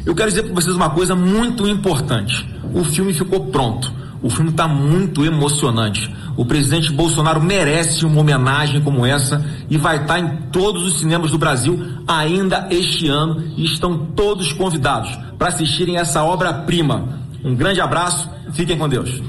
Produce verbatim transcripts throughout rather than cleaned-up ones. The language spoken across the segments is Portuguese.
Eu quero dizer para vocês uma coisa muito importante. O filme ficou pronto. O filme está muito emocionante. O presidente Bolsonaro merece uma homenagem como essa e vai estar em todos os cinemas do Brasil ainda este ano e estão todos convidados para assistirem essa obra-prima. Um grande abraço e fiquem com Deus.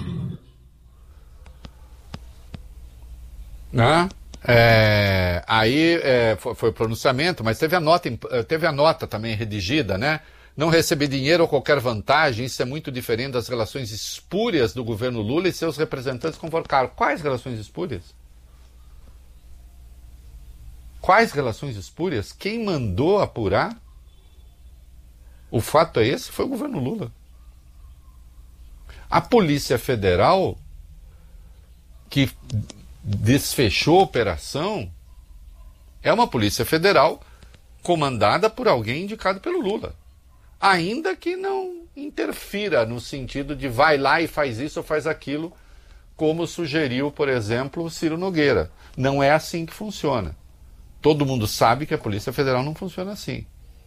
Né? É, aí é, foi, foi o pronunciamento, mas teve a nota, teve a nota também redigida, né? Não receber dinheiro ou qualquer vantagem, isso é muito diferente das relações espúrias do governo Lula e seus representantes convocaram. Quais relações espúrias? Quais relações espúrias? Quem mandou apurar? O fato é esse, foi o governo Lula. A Polícia Federal, que desfechou a operação, é uma Polícia Federal comandada por alguém indicado pelo Lula. Ainda que não interfira no sentido de vai lá e faz isso ou faz aquilo, como sugeriu, por exemplo, o Ciro Nogueira. Não é assim que funciona. Todo mundo sabe que a Polícia Federal não funciona assim.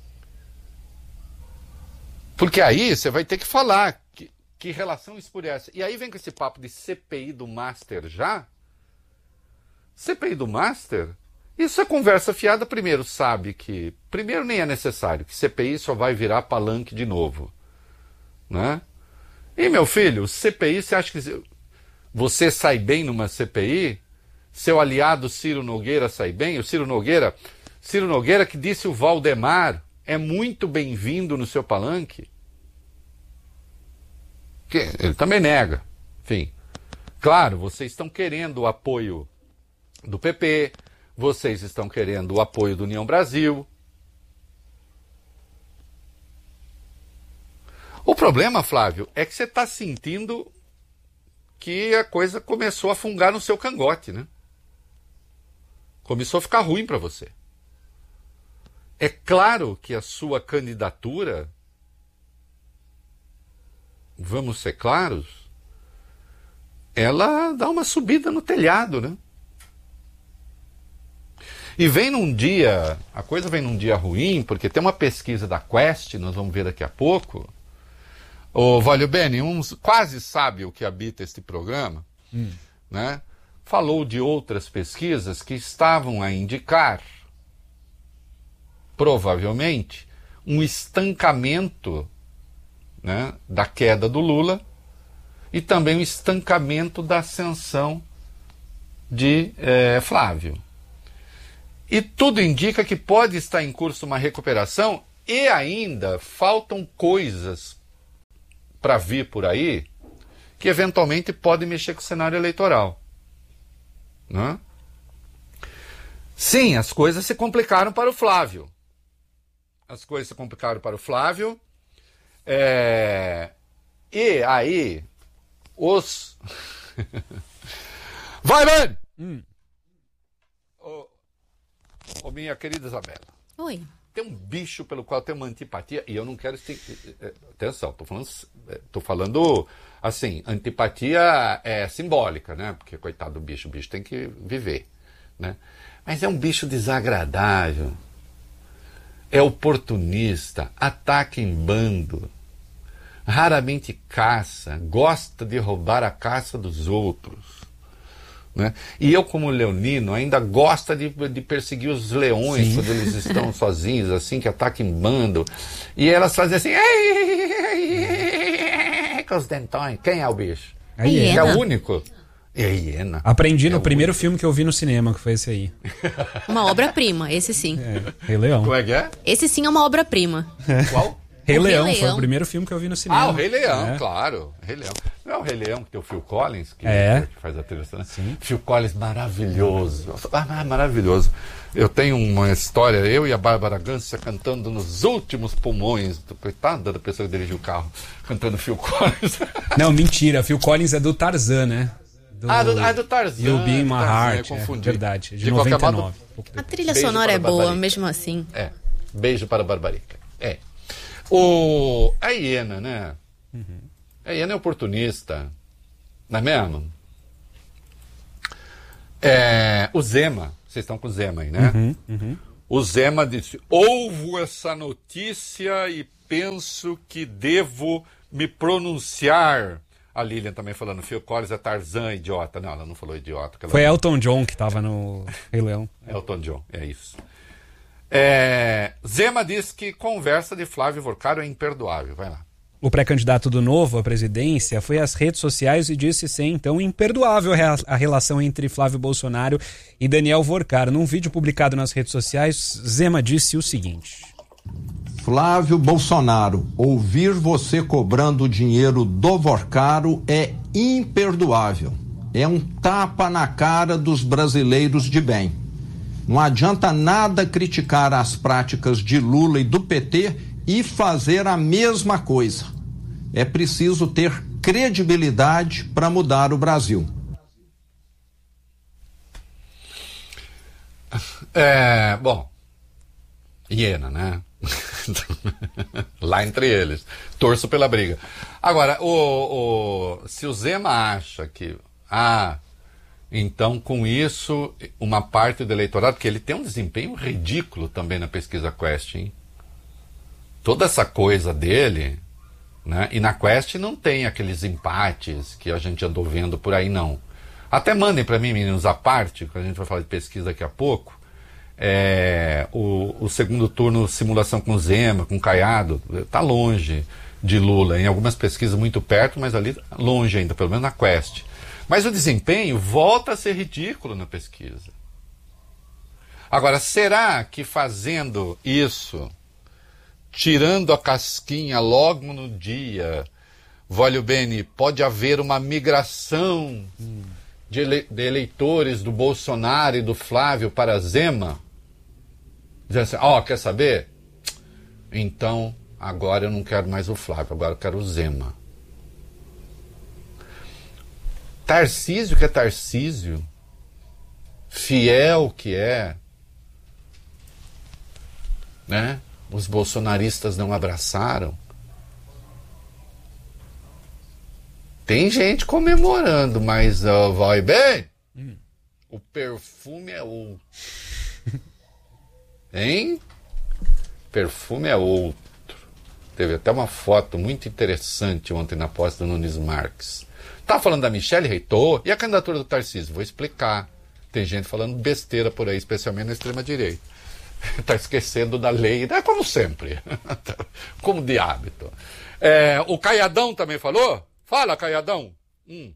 Porque aí você vai ter que falar que, que relação espúria é essa. E aí vem com esse papo de C P I do Master já. C P I do Master, isso é conversa fiada. Primeiro sabe que, primeiro nem é necessário, que C P I só vai virar palanque de novo, né? E meu filho, C P I, você acha que você sai bem numa C P I? Seu aliado Ciro Nogueira sai bem? O Ciro Nogueira, Ciro Nogueira que disse o Valdemar é muito bem-vindo no seu palanque, que ele também nega. Enfim, claro, vocês estão querendo o apoio do P P, vocês estão querendo o apoio do União Brasil. O problema, Flávio, é que você está sentindo que a coisa começou a fungar no seu cangote, né? Começou a ficar ruim para você. É claro que a sua candidatura, vamos ser claros, ela dá uma subida no telhado, né? E vem num dia, a coisa vem num dia ruim, porque tem uma pesquisa da Quest, nós vamos ver daqui a pouco. O Valio Bene, um quase sabe o que habita este programa, hum. né? Falou de outras pesquisas que estavam a indicar, provavelmente, um estancamento, né, da queda do Lula e também um estancamento da ascensão de é, Flávio. E tudo indica que pode estar em curso uma recuperação e ainda faltam coisas para vir por aí que eventualmente podem mexer com o cenário eleitoral. Né? Sim, as coisas se complicaram para o Flávio. As coisas se complicaram para o Flávio. É... E aí, os... Vai, mano! Hum. Ô, minha querida Isabela. Oi. Tem um bicho pelo qual eu tenho uma antipatia, e eu não quero... Atenção, tô falando, tô falando assim, antipatia é simbólica, né? Porque, coitado do bicho, o bicho tem que viver, né? Mas é um bicho desagradável, é oportunista, ataca em bando, raramente caça, gosta de roubar a caça dos outros. Né? E eu, como leonino, ainda gosto de, de perseguir os leões. Sim. Quando eles estão sozinhos, assim, que atacam em bando. E elas fazem assim, com os dentões. Quem é o bicho? A hiena. É o único? É a hiena. Aprendi no é primeiro único. filme que eu vi no cinema, que foi esse aí. Uma obra-prima, esse sim. É, Rei Leão. Como é que é? Esse sim é uma obra-prima. Qual? Rei O Rei Leão, Leão foi o primeiro filme que eu vi no cinema. Ah, o Rei Leão, é. claro. Rei Leão. Não é o Rei Leão que tem o Phil Collins, que, é. que faz a trilha sonora? Sim. Phil Collins, maravilhoso. Ah, maravilhoso. Eu tenho uma história, eu e a Bárbara Gância cantando nos últimos pulmões. Coitada da pessoa que dirigiu o carro, cantando Phil Collins. Não, mentira. Phil Collins é do Tarzan, né? Do... Ah, do, ah, do Tarzan. You'll Be in My Tarzan, Heart, é, confundi. é verdade. De, de noventa e nove. modo, A trilha Beijo sonora é boa, Barbarica. mesmo assim. É. Beijo para a Barbarica. É. O... A hiena, né? Uhum. A hiena é oportunista. Não é mesmo? É... O Zema. Vocês estão com o Zema aí, né? Uhum, uhum. O Zema disse: ouvo essa notícia e penso que devo me pronunciar. A Lilian também falando, Phil Collins é Tarzan, idiota. Não, ela não falou idiota. Ela... Foi Elton John que estava no Rei Leão. Elton John, é isso. É... Zema diz que conversa de Flávio Vorcaro é imperdoável. Vai lá. O pré-candidato do Novo à presidência foi às redes sociais e disse ser, então, imperdoável a relação entre Flávio Bolsonaro e Daniel Vorcaro. Num vídeo publicado nas redes sociais, Zema disse o seguinte: Flávio Bolsonaro, ouvir você cobrando o dinheiro do Vorcaro é imperdoável. É um tapa na cara dos brasileiros de bem. Não adianta nada criticar as práticas de Lula e do P T e fazer a mesma coisa. É preciso ter credibilidade para mudar o Brasil. É, bom, hiena, né? Lá entre eles. Torço pela briga. Agora, o, o, se o Zema acha que... Ah, então com isso, uma parte do eleitorado... Porque ele tem um desempenho ridículo também na pesquisa Quest, hein? Toda essa coisa dele... Né? E na Quest não tem aqueles empates que a gente andou vendo por aí, não. Até mandem para mim, meninos, à parte, que a gente vai falar de pesquisa daqui a pouco, é, o, o segundo turno, simulação com Zema, com Caiado, está longe de Lula. Em algumas pesquisas muito perto, mas ali longe ainda, pelo menos na Quest. Mas o desempenho volta a ser ridículo na pesquisa. Agora, será que fazendo isso... tirando a casquinha logo no dia, voglio bene, pode haver uma migração hum. de, ele, de eleitores do Bolsonaro e do Flávio para Zema? Dizendo assim, ó, oh, quer saber? Então, agora eu não quero mais o Flávio, agora eu quero o Zema. Tarcísio que é Tarcísio, fiel que é, né? Os bolsonaristas não abraçaram. Tem gente comemorando, mas uh, vai bem. Hum. O perfume é outro. Hein? Perfume é outro. Teve até uma foto muito interessante ontem na posse do Nunes Marques. Tá falando da Michelle Reitor e a candidatura do Tarcísio. Vou explicar. Tem gente falando besteira por aí, especialmente na extrema-direita. Está esquecendo da lei, é como sempre, como de hábito. É, o Caiadão também falou? Fala, Caiadão. Hum.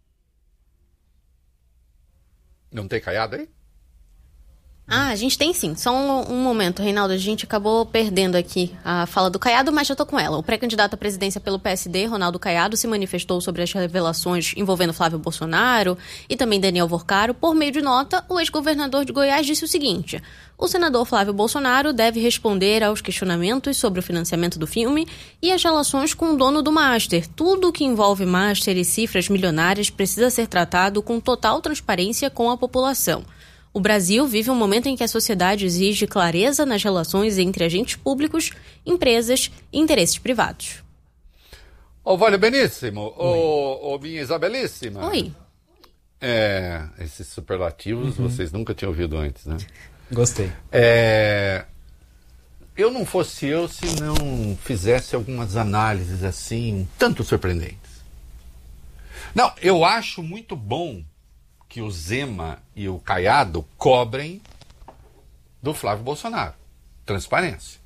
Não tem Caiado aí? Ah, a gente tem sim. Só um, um momento, Reinaldo. A gente acabou perdendo aqui a fala do Caiado, mas já tô com ela. O pré-candidato à presidência pelo P S D, Ronaldo Caiado, se manifestou sobre as revelações envolvendo Flávio Bolsonaro e também Daniel Vorcaro. Por meio de nota, o ex-governador de Goiás disse o seguinte: o senador Flávio Bolsonaro deve responder aos questionamentos sobre o financiamento do filme e as relações com o dono do Master. Tudo que envolve Master e cifras milionárias precisa ser tratado com total transparência com a população. O Brasil vive um momento em que a sociedade exige clareza nas relações entre agentes públicos, empresas e interesses privados. Ô, Vale Beníssimo, ô, ô, minha Isabelíssima. Oi. É, esses superlativos uhum. vocês nunca tinham ouvido antes, né? Gostei. É, eu não fosse eu se não fizesse algumas análises assim, um tanto surpreendentes. Não, eu acho muito bom que o Zema e o Caiado cobrem do Flávio Bolsonaro. Transparência.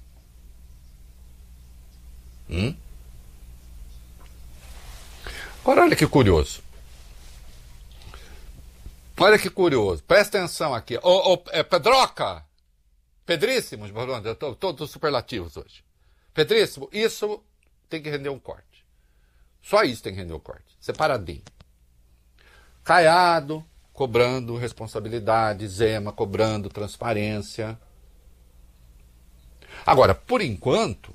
Hum? Agora, olha que curioso. Olha que curioso. Presta atenção aqui. Ô, ô, é, Pedroca! Pedríssimo, eu tô todos superlativos hoje. Pedríssimo, isso tem que render um corte. Só isso tem que render um corte. Separadinho. Caiado cobrando responsabilidade, Zema cobrando transparência. Agora, por enquanto,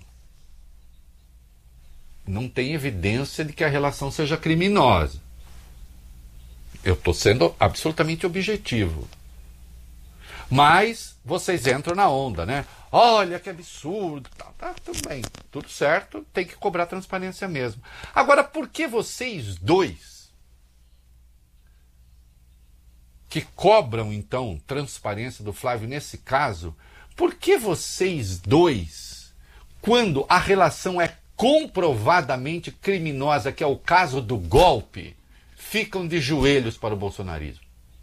não tem evidência de que a relação seja criminosa. Eu estou sendo absolutamente objetivo. Mas vocês entram na onda, né? Olha que absurdo. Tá, tá, tudo bem, tudo certo, tem que cobrar transparência mesmo. Agora, por que vocês dois que cobram, então, transparência do Flávio nesse caso, por que vocês dois, quando a relação é comprovadamente criminosa, que é o caso do golpe, ficam de joelhos para o bolsonarismo?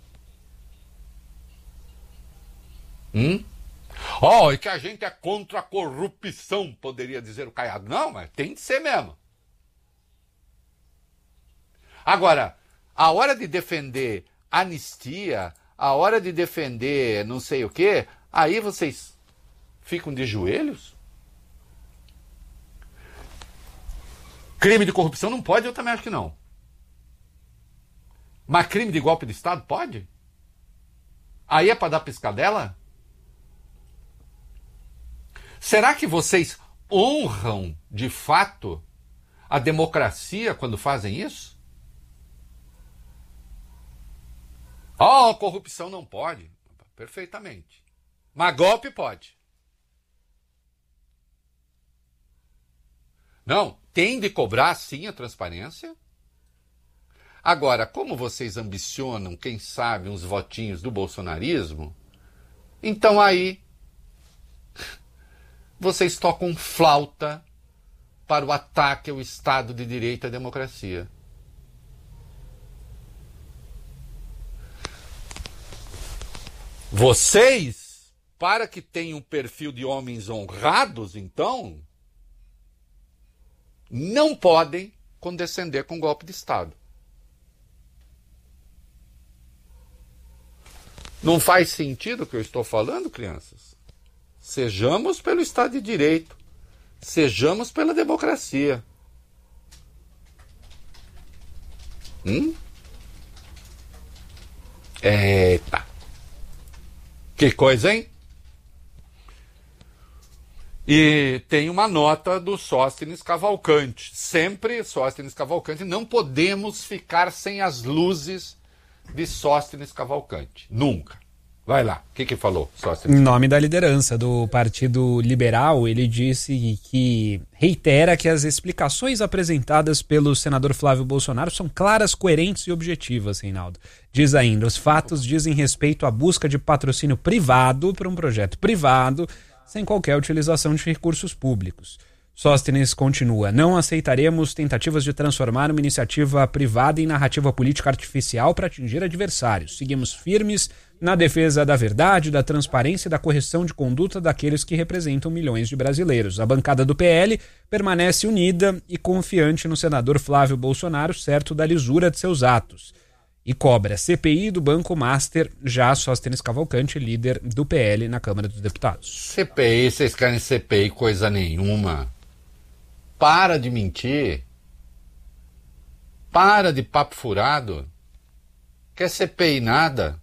Hum? Oh, e que a gente é contra a corrupção, poderia dizer o Caiado. Não, mas tem de ser mesmo. Agora, a hora de defender anistia, a hora de defender não sei o quê, aí vocês ficam de joelhos? Crime de corrupção não pode, eu também acho que não. Mas crime de golpe de Estado pode? Aí é para dar piscadela? Será que vocês honram, de fato, a democracia quando fazem isso? Oh, corrupção não pode. Perfeitamente. Mas golpe pode. Não, tem de cobrar sim a transparência. Agora, como vocês ambicionam, quem sabe, uns votinhos do bolsonarismo, então aí vocês tocam flauta para o ataque ao Estado de Direito e à democracia. Vocês, para que tenham um perfil de homens honrados, então, não podem condescender com o golpe de Estado. Não faz sentido o que eu estou falando, crianças? Sejamos pelo Estado de Direito. Sejamos pela democracia. Hum? Eita. Que coisa, hein? E tem uma nota do Sóstenes Cavalcante. Sempre Sóstenes Cavalcante. Não podemos ficar sem as luzes de Sóstenes Cavalcante. Nunca. Vai lá, o que que falou, Sóstenes? Em nome da liderança do Partido Liberal, ele disse que reitera que as explicações apresentadas pelo senador Flávio Bolsonaro são claras, coerentes e objetivas, Reinaldo. Diz ainda, os fatos dizem respeito à busca de patrocínio privado para um projeto privado, sem qualquer utilização de recursos públicos. Sóstenes continua, não aceitaremos tentativas de transformar uma iniciativa privada em narrativa política artificial para atingir adversários. Seguimos firmes na defesa da verdade, da transparência e da correção de conduta daqueles que representam milhões de brasileiros. A bancada do P L permanece unida e confiante no senador Flávio Bolsonaro, certo da lisura de seus atos. E cobra C P I do Banco Master, já Sóstenes Cavalcante, líder do P L na Câmara dos Deputados. C P I, vocês querem C P I coisa nenhuma. Para de mentir. Para de papo furado. Quer C P I nada.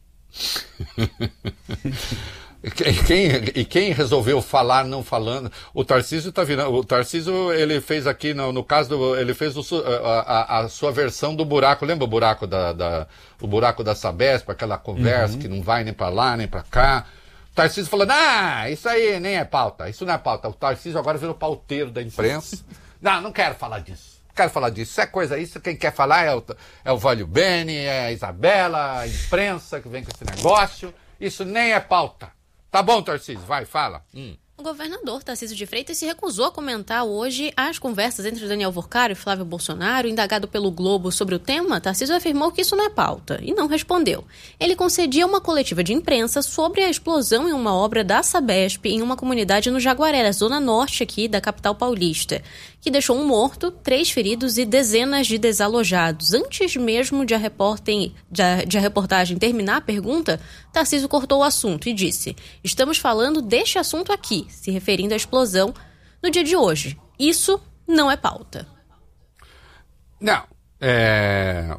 E quem, e quem resolveu falar não falando? O Tarcísio tá virando. O Tarcísio, ele fez aqui, no, no caso do. Ele fez o, a, a, a sua versão do buraco. Lembra o buraco da, da, o buraco da Sabesp, aquela conversa uhum. que não vai nem pra lá, nem pra cá. O Tarcísio falando, ah, isso aí nem é pauta, isso não é pauta. O Tarcísio agora virou pauteiro da imprensa. Não, não quero falar disso. Não quero falar disso. Isso é coisa, isso quem quer falar é o, é o Vólio Bene, é a Isabela, a imprensa que vem com esse negócio. Isso nem é pauta. Tá bom, Tarcísio, vai, fala. Hum. O governador Tarcísio de Freitas se recusou a comentar hoje as conversas entre Daniel Worcaro e Flávio Bolsonaro. Indagado pelo Globo sobre o tema, Tarcísio afirmou que isso não é pauta e não respondeu. Ele concedia uma coletiva de imprensa sobre a explosão em uma obra da Sabesp em uma comunidade no Jaguaré, na zona norte aqui da capital paulista, que deixou um morto, três feridos e dezenas de desalojados. Antes mesmo de a, repórter, de a, de a reportagem terminar a pergunta, Tarcísio cortou o assunto e disse: estamos falando deste assunto aqui, se referindo à explosão no dia de hoje. Isso não é pauta. Não. É...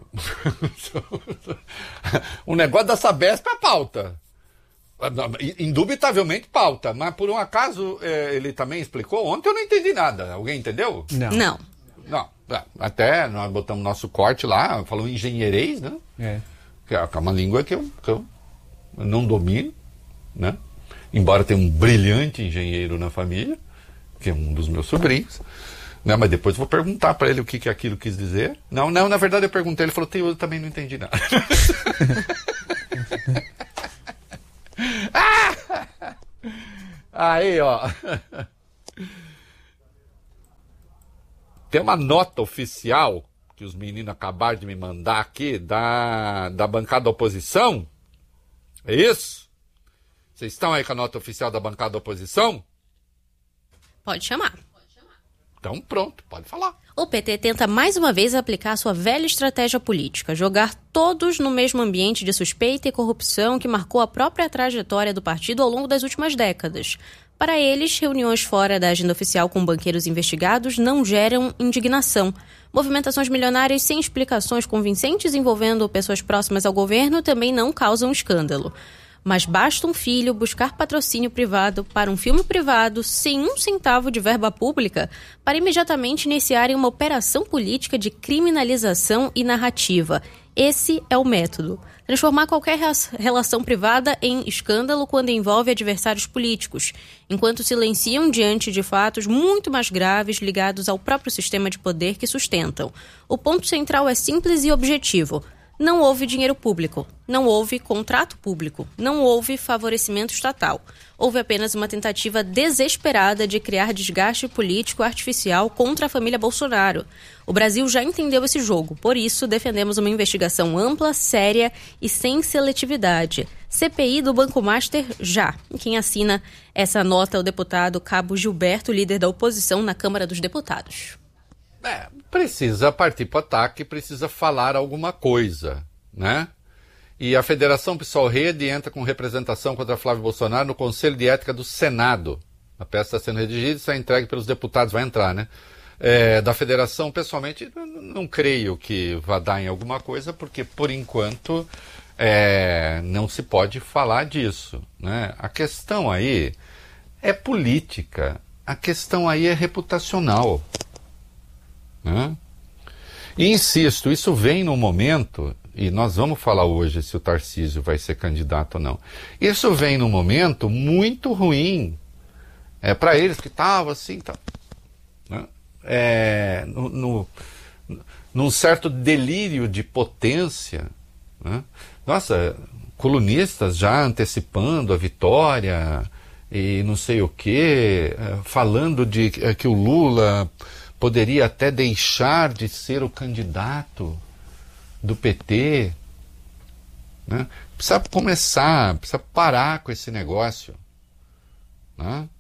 o negócio da Sabesp é pauta. Indubitavelmente pauta. Mas por um acaso é, ele também explicou. Ontem eu não entendi nada. Alguém entendeu? Não. Não. Não. Até nós botamos nosso corte lá, falou engenheirês, né? É. Que é uma língua que eu, que eu não domino, né? Embora tenha um brilhante engenheiro na família, que é um dos meus sobrinhos, né? Mas depois eu vou perguntar para ele o que, que aquilo quis dizer. Não, não, na verdade eu perguntei, ele falou, eu também não entendi nada. Aí, ó. Tem uma nota oficial que os meninos acabaram de me mandar aqui da, da bancada da oposição. É isso? Vocês estão aí com a nota oficial da bancada da oposição? Pode chamar. Então pronto, pode falar. O P T tenta mais uma vez aplicar sua velha estratégia política, jogar todos no mesmo ambiente de suspeita e corrupção que marcou a própria trajetória do partido ao longo das últimas décadas. Para eles, reuniões fora da agenda oficial com banqueiros investigados não geram indignação. Movimentações milionárias sem explicações convincentes envolvendo pessoas próximas ao governo também não causam escândalo. Mas basta um filho buscar patrocínio privado para um filme privado sem um centavo de verba pública para imediatamente iniciarem uma operação política de criminalização e narrativa. Esse é o método. Transformar qualquer relação privada em escândalo quando envolve adversários políticos, enquanto silenciam diante de fatos muito mais graves ligados ao próprio sistema de poder que sustentam. O ponto central é simples e objetivo. Não houve dinheiro público, não houve contrato público, não houve favorecimento estatal. Houve apenas uma tentativa desesperada de criar desgaste político artificial contra a família Bolsonaro. O Brasil já entendeu esse jogo, por isso defendemos uma investigação ampla, séria e sem seletividade. C P I do Banco Master já. Quem assina essa nota é o deputado Cabo Gilberto, líder da oposição na Câmara dos Deputados. É, precisa partir para o ataque, precisa falar alguma coisa, né? E a Federação Pessoal Rede entra com representação contra Flávio Bolsonaro no Conselho de Ética do Senado. A peça está sendo redigida e está entregue pelos deputados, vai entrar, né? É, da Federação, pessoalmente, não creio que vá dar em alguma coisa, porque, por enquanto, é, não se pode falar disso, né? A questão aí é política, a questão aí é reputacional. Né? E insisto, isso vem no momento, e nós vamos falar hoje se o Tarcísio vai ser candidato ou não, isso vem num momento muito ruim é, para eles que estavam assim, tá, né? é, no, no, num certo delírio de potência, né? Nossa, colunistas já antecipando a vitória e não sei o que, falando de que o Lula poderia até deixar de ser o candidato do P T. Né? Precisa começar, precisa parar com esse negócio. Né?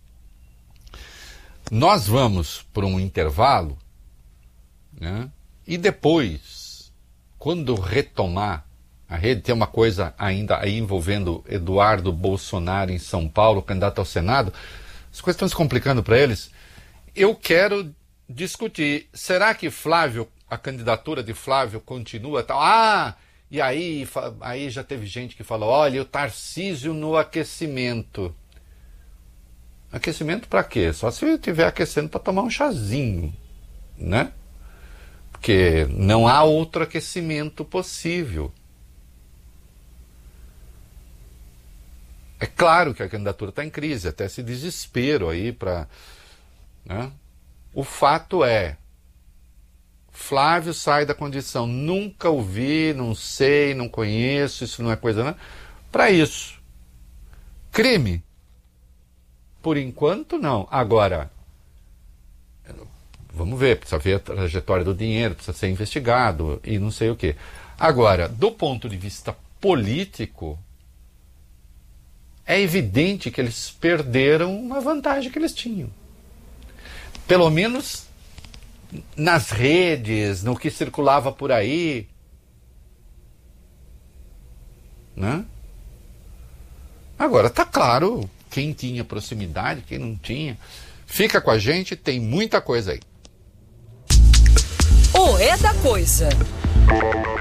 Nós vamos por um intervalo, né? E depois, quando retomar a rede, tem uma coisa ainda aí envolvendo Eduardo Bolsonaro em São Paulo, candidato ao Senado, as coisas estão se complicando para eles. Eu quero discutir, será que Flávio, a candidatura de Flávio continua tal? Ah, e aí, aí já teve gente que falou, olha, o Tarcísio no aquecimento. Aquecimento para quê? Só se estiver aquecendo para tomar um chazinho, né? Porque não há outro aquecimento possível. É claro que a candidatura está em crise, até esse desespero aí para... Né? O fato é, Flávio sai da condição, nunca ouvi, não sei, não conheço, isso não é coisa, né? Para isso. Crime? Por enquanto, não. Agora, vamos ver, precisa ver a trajetória do dinheiro, precisa ser investigado e não sei o quê. Agora, do ponto de vista político, é evidente que eles perderam uma vantagem que eles tinham. Pelo menos nas redes, no que circulava por aí. Né? Agora, tá claro quem tinha proximidade, quem não tinha. Fica com a gente, tem muita coisa aí. O É da Coisa.